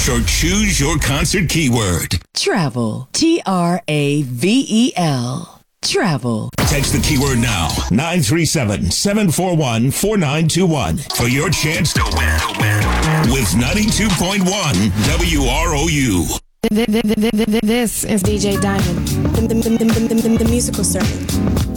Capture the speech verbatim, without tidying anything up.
search or choose your concert keyword. Travel. T R A V E L. Travel. Text the keyword now. nine three seven, seven four one, four nine two one for your chance to win. With ninety-two point one W R O U. This is D J Diamond. The, the, the, the, the, the musical sermon.